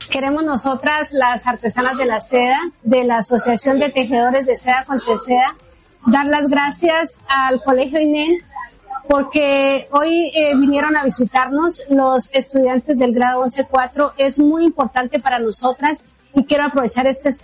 Queremos nosotras, las artesanas de la seda, de la Asociación de Tejedores de Seda con Teseda, dar las gracias al Colegio INEN porque hoy vinieron a visitarnos los estudiantes del grado 11-4. Es muy importante para nosotras y quiero aprovechar este espacio